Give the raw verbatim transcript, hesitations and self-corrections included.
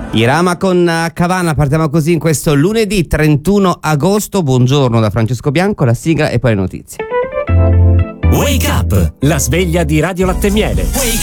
Irama con Cavana, partiamo così in questo lunedì trentuno agosto. Buongiorno da Francesco Bianco, la sigla e poi le notizie. Wake up, la sveglia di Radio Latte e Miele.